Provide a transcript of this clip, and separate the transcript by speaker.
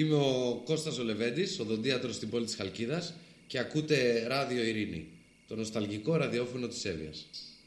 Speaker 1: Είμαι ο Κώστας ο Λεβέντης, οδοντίατρος στην πόλη της Χαλκίδας και ακούτε Ράδιο Ειρήνη, το νοσταλγικό ραδιόφωνο της Εύβοιας.